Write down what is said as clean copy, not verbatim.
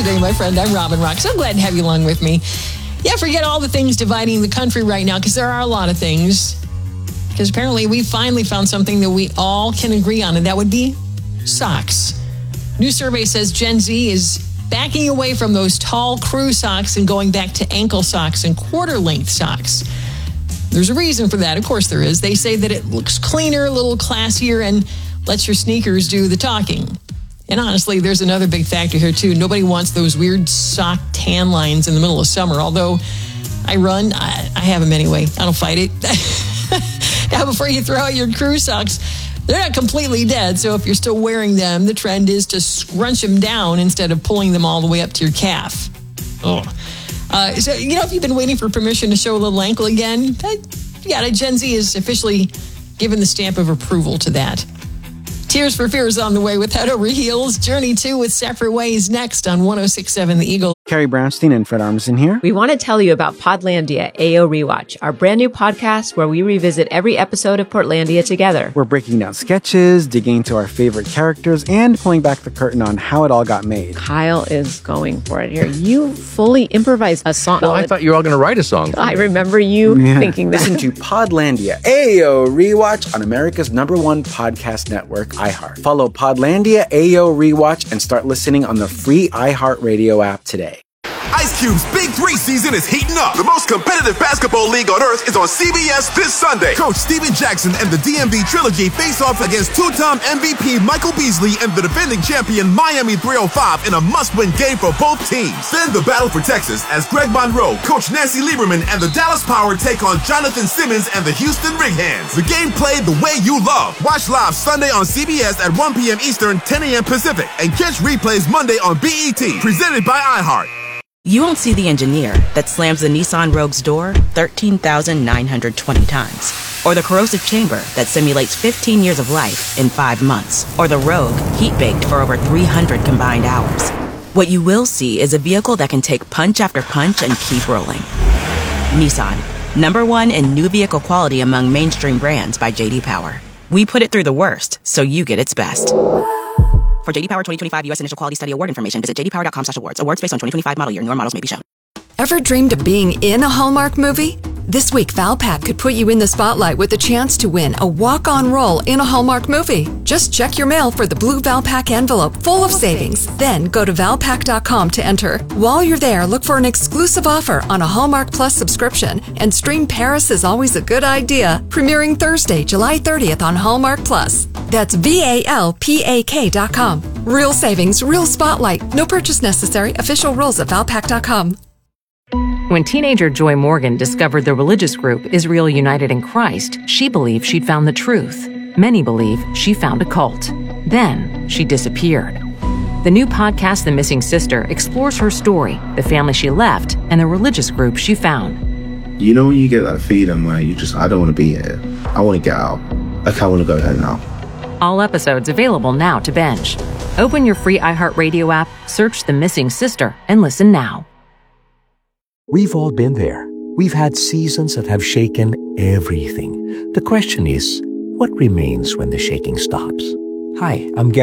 today, my friend. I'm Robin Rock. So glad to have you along with me. Yeah, forget all the things dividing the country right now, because there are a lot of things. Because apparently we finally found something that we all can agree on, and that would be socks. New survey says Gen Z is backing away from those tall crew socks and going back to ankle socks and quarter-length socks. There's a reason for that. Of course there is. They say that it looks cleaner, a little classier, and lets your sneakers do the talking. And honestly, there's another big factor here, too. Nobody wants those weird sock tan lines in the middle of summer. Although I run, I have them anyway. I don't fight it. Now, before you throw out your crew socks, they're not completely dead. So if you're still wearing them, the trend is to scrunch them down instead of pulling them all the way up to your calf. Oh. So, if you've been waiting for permission to show a little ankle again, Gen Z is officially given the stamp of approval to that. Tears for Fears on the way with Head Over Heels. Journey 2 with Separate Ways next on 106.7 The Eagle. Carrie Brownstein and Fred Armisen here. We want to tell you about Podlandia AO Rewatch, our brand new podcast where we revisit every episode of Portlandia together. We're breaking down sketches, digging into our favorite characters, and pulling back the curtain on how it all got made. Kyle is going for it here. You fully improvised a song. Well, I thought you were all going to write a song. I remember you thinking that. Listen to Podlandia AO Rewatch on America's #1 podcast network, iHeart. Follow Podlandia AO Rewatch and start listening on the free iHeartRadio app today. Ice Cube's Big 3 season is heating up. The most competitive basketball league on earth is on CBS this Sunday. Coach Steven Jackson and the DMV Trilogy face off against two-time MVP Michael Beasley and the defending champion Miami 305 in a must-win game for both teams. Then the battle for Texas as Greg Monroe, Coach Nancy Lieberman, and the Dallas Power take on Jonathan Simmons and the Houston Rig Hands. The game played the way you love. Watch live Sunday on CBS at 1 p.m. Eastern, 10 a.m. Pacific, and catch replays Monday on BET. Presented by iHeart. You won't see the engineer that slams the Nissan Rogue's door 13,920 times. Or the corrosive chamber that simulates 15 years of life in 5 months. Or the Rogue heat-baked for over 300 combined hours. What you will see is a vehicle that can take punch after punch and keep rolling. Nissan, #1 in new vehicle quality among mainstream brands by J.D. Power. We put it through the worst, so you get its best. For J.D. Power 2025 U.S. Initial Quality Study Award information, visit jdpower.com/awards. Awards based on 2025 model year. Newer models may be shown. Ever dreamed of being in a Hallmark movie? This week, Valpak could put you in the spotlight with a chance to win a walk-on role in a Hallmark movie. Just check your mail for the blue Valpak envelope full of savings. Then go to valpak.com to enter. While you're there, look for an exclusive offer on a Hallmark Plus subscription and stream Paris is Always a Good Idea, premiering Thursday, July 30th on Hallmark Plus. That's VALPAK.com. Real savings, real spotlight. No purchase necessary. Official rules at valpak.com. When teenager Joy Morgan discovered the religious group Israel United in Christ, she believed she'd found the truth. Many believe she found a cult. Then she disappeared. The new podcast, The Missing Sister, explores her story, the family she left, and the religious group she found. You know when you get that feeling where I don't want to be here. I want to get out. Like, I want to go there now. All episodes available now to binge. Open your free iHeartRadio app, search The Missing Sister, and listen now. We've all been there. We've had seasons that have shaken everything. The question is, what remains when the shaking stops? Hi, I'm Gary.